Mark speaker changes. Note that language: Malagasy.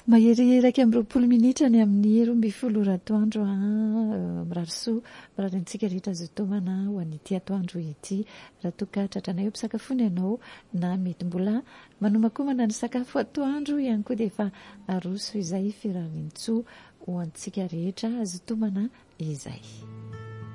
Speaker 1: Mahery 2:20 ny amin'ny 12 atoandro mirarisoa mirarintsika rehetra zotomana ho an'ity atoandro ity. Raha toka tratranay mpisakafony ianao na mety mbola manomakomana ny sakafo atoandro ihany koa dia efa aroso izay firariantsoa ho antsika rehetra zotomana izay.